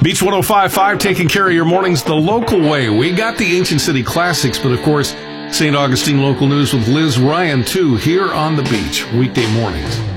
Beach 105.5 taking care of your mornings the local way. We got the Ancient City Classics, but of course, St. Augustine local news with Liz Ryan, too, here on the beach, weekday mornings.